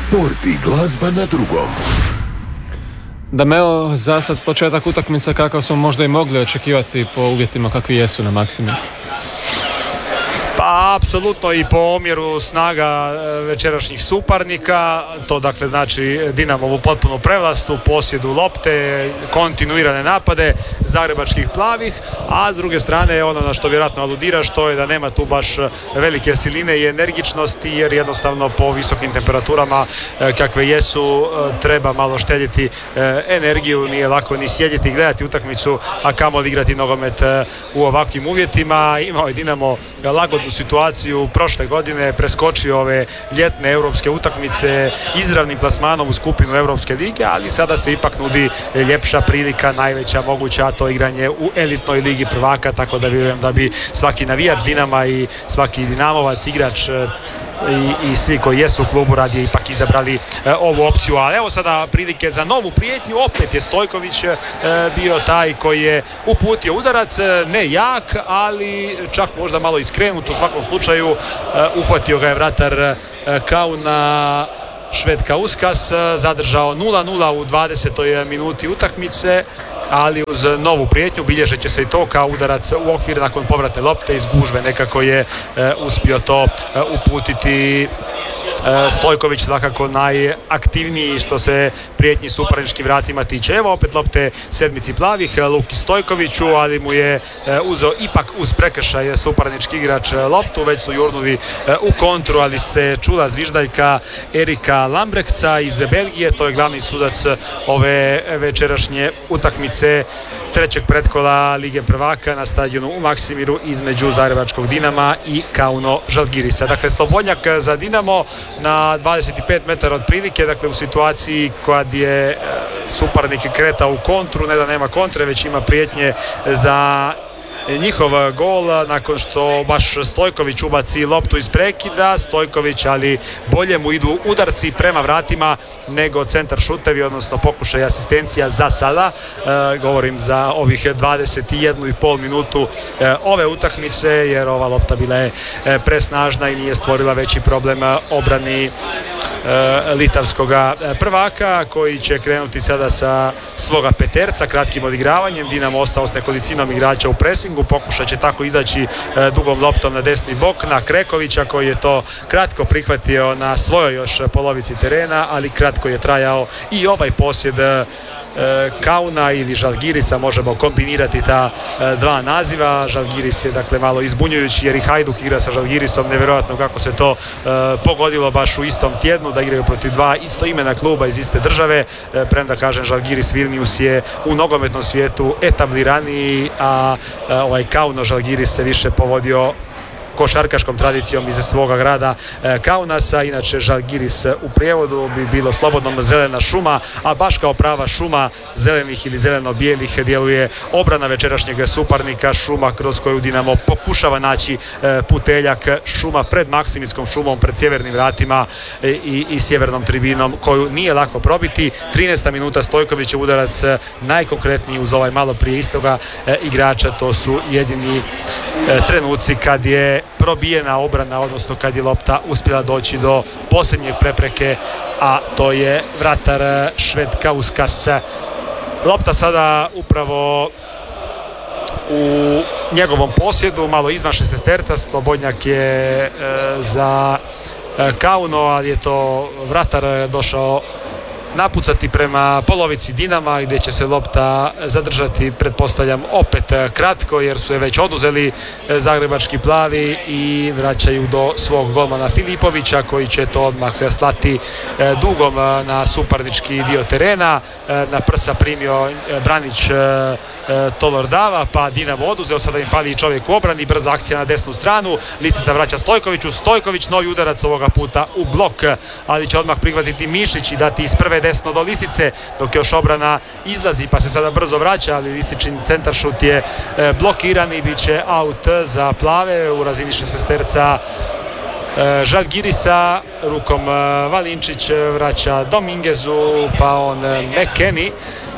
Sporti glazba na drugom. Dameo, za sad početak utakmice kakav smo možda i mogli očekivati po uvjetima kakvi jesu na Maksimiru. Pa apsolutno i po omjeru snaga večerašnjih suparnika, to dakle znači Dinamovu potpunu prevlast u posjedu lopte, kontinuirane napade zagrebačkih plavih, a s druge strane ono na što vjerojatno aludiraš, to je da nema tu baš velike siline i energičnosti, jer jednostavno po visokim temperaturama kakve jesu treba malo štedjeti energiju, nije lako ni sjediti i gledati utakmicu, a kamoli igrati nogomet u ovakvim uvjetima. Imao je Dinamo lagodnu situaciju prošle godine, preskočio ove ljetne europske utakmice izravnim plasmanom u skupinu Europske lige, ali sada se ipak nudi ljepša prilika, najveća moguća, a to igranje u elitnoj ligi prvaka, tako da vjerujem da bi svaki navijač Dinama i svaki Dinamovac, igrač i svi koji jesu u klubu radije ipak izabrali ovu opciju. Ali evo sada prilike za novu prijetnju, opet je Stojković bio taj koji je uputio udarac, ne jak, ali čak možda malo iskrenut, u svakom slučaju uhvatio ga je vratar Kauna, Šved Kauskas, zadržao 0-0 u 20. minuti utakmice, ali uz novu prijetnju bilježit će se i to kao udarac u okvir nakon povratne lopte iz gužve, nekako je uspio to uputiti Stojković, svakako najaktivniji što se prijetnji suparničkim vratima tiče. Evo opet lopte sedmici plavih, Luki Stojkoviću, ali mu je uzeo ipak uz prekršaj suparnički igrač loptu, već su jurnuli u kontru, ali se čula zviždaljka Erika Lambrekca iz Belgije, to je glavni sudac ove večerašnje utakmice trećeg pretkola Lige prvaka na stadionu u Maksimiru između Zagrebačkog Dinama i Kauno Žalgirisa. Dakle, slobodnjak za Dinamo na 25 metara od prilike, dakle u situaciji kad je suparnik kretao u kontru, ne da nema kontre, već ima prijetnje za njihov gol nakon što baš Stojković ubaci loptu iz prekida. Stojković, ali bolje mu idu udarci prema vratima nego centar šutevi, odnosno pokušaj asistencija za sada. Govorim za ovih 21,5 minutu ove utakmice, jer ova lopta bila je presnažna i nije stvorila veći problem obrani litavskog prvaka, koji će krenuti sada sa svoga peterca kratkim odigravanjem. Dinamo ostao s nekolicinom igrača u presingu, pokušat će tako izaći dugom loptom na desni bok na Krekovića, koji je to kratko prihvatio na svojoj još polovici terena, ali kratko je trajao i ovaj posjed Kauna ili Žalgirisa, možemo kombinirati ta dva naziva. Žalgiris je dakle malo izbunjujući, jer i Hajduk igra sa Žalgirisom, nevjerojatno kako se to pogodilo baš u istom tjednu da igraju protiv dva istoimena kluba iz iste države, premda kažem Žalgiris Vilnius je u nogometnom svijetu etabliraniji, a ovaj Kauno Žalgiris se više povodio košarkaškom tradicijom iz svoga grada Kaunasa. Inače Žalgiris u prijevodu bi bilo slobodno zelena šuma, a baš kao prava šuma zelenih ili zeleno-bijelih djeluje obrana večerašnjeg suparnika, šuma kroz koju Dinamo pokušava naći puteljak, šuma pred Maksimitskom šumom, pred sjevernim vratima i sjevernom tribinom, koju nije lako probiti. 13. minuta, Stojkovićev udarac, najkonkretniji uz ovaj malo prije istoga igrača. To su jedini trenuci kad je probijena obrana, odnosno kad je lopta uspjela doći do posljednje prepreke, a to je vratar Šved Kauskas. Lopta sada upravo u njegovom posjedu, malo izvan 16-terca. Slobodnjak je za Kauno, ali je to vratar došao napucati prema polovici Dinama, gdje će se lopta zadržati, pretpostavljam, opet kratko, jer su je već oduzeli zagrebački plavi i vraćaju do svog golmana Filipovića, koji će to odmah slati dugom na suparnički dio terena. Na prsa primio Branić Tolordava, pa Dinamo oduzeo, sada im fali čovjek u obrani, brza akcija na desnu stranu, Lice vraća Stojkoviću, Stojković novi udarac ovoga puta u blok, ali će odmah prihvatiti Mišić i dati iz prve desno do Lisice, dok još obrana izlazi, pa se sada brzo vraća, ali Lisičin centar šut je blokiran i bit će out za plave u razini 16-terca Žalgirisa. Rukom Valinčić vraća Domingezu, pa on McKennie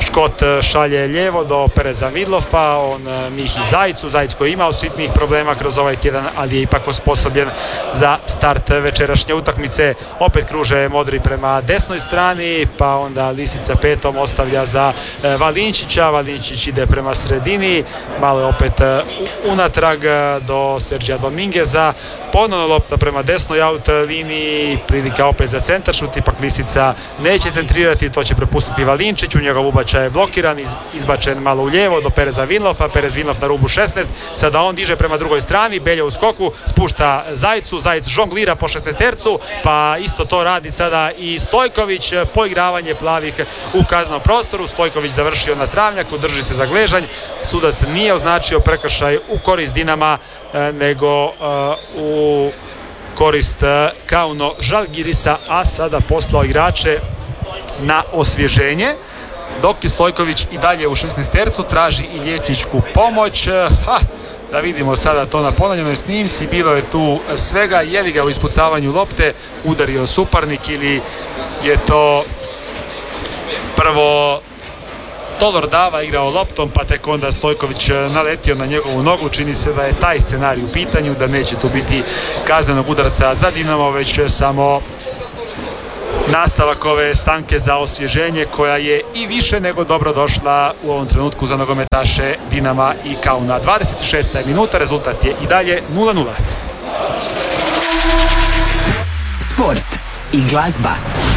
Škot šalje lijevo do Pereza Vidlofa, on Mihi Zajcu, Zajc koji je imao sitnih problema kroz ovaj tjedan, ali je ipak osposobljen za start večerašnje utakmice. Opet kruže modri prema desnoj strani, pa onda Lisica petom ostavlja za Valinčića, Valinčić ide prema sredini, malo je opet unatrag do Sergija Domingueza, ponovno lopta prema desnoj aut liniji, prilika opet za centaršut, ipak Lisica neće centrirati, to će prepustiti Valinčiću, njegov ubačaj je blokiran, izbačen malo u lijevo do Pereza Vinlofa, Perez Vinlof na rubu 16, sada on diže prema drugoj strani, Beljo u skoku, spušta Zajcu, Zajec žonglira po 16-tercu, pa isto to radi sada i Stojković, poigravanje plavih u kaznenom prostoru, Stojković završio na travnjaku, drži se za gležanj, sudac nije označio prekršaj u korist Dinama, nego u korist Kauno Žalgirisa, a sada poslao igrače na osvježenje, dok je Stojković i dalje u 16-tercu, traži i liječničku pomoć. Da vidimo sada to na ponovljenoj snimci, bilo je tu svega, je li ga u ispucavanju lopte udario suparnik ili je to prvo Todor Dava igrao loptom, pa tek onda Stojković naletio na njegovu nogu. Čini se da je taj scenarij u pitanju, da neće tu biti kaznenog udarca za Dinamo, već samo nastavak ove stanke za osvježenje, koja je i više nego dobro došla u ovom trenutku za nogometaše Dinama i Kauna. 26. minuta, rezultat je i dalje 0:0. Sport i glazba.